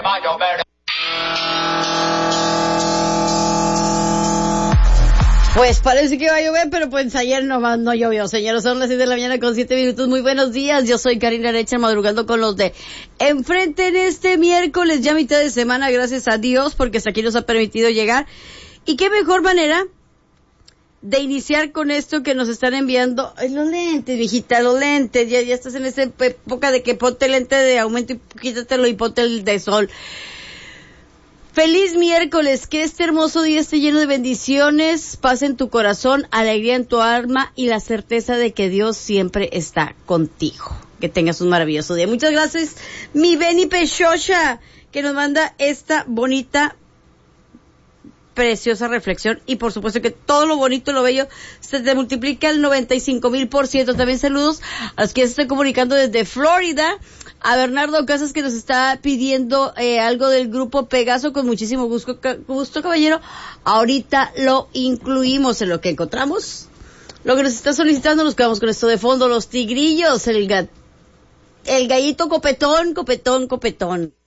va a llover. Pues parece que va a llover, pero pues ayer no llovió, señores. Son las 6 de la mañana con 7 minutos. Muy buenos días. Yo soy Karina Arecha, madrugando con los de enfrente en este miércoles, ya mitad de semana, gracias a Dios, porque hasta aquí nos ha permitido llegar. Y qué mejor manera de iniciar con esto que nos están enviando. Ay, los lentes, viejita, los lentes. Ya estás en esa época de que ponte el lente de aumento y quítatelo y ponte el de sol. Feliz miércoles, que este hermoso día esté lleno de bendiciones, paz en tu corazón, alegría en tu alma y la certeza de que Dios siempre está contigo. Que tengas un maravilloso día. Muchas gracias, mi Benny Pechocha, que nos manda esta bonita, preciosa reflexión, y por supuesto que todo lo bonito, lo bello, se te multiplica al 95,000%. También saludos a los que se están comunicando desde Florida, a Bernardo Casas, que nos está pidiendo algo del grupo Pegaso, con muchísimo gusto, caballero. Ahorita lo incluimos en lo que encontramos. Lo que nos está solicitando, nos quedamos con esto de fondo, los tigrillos, el gallito copetón.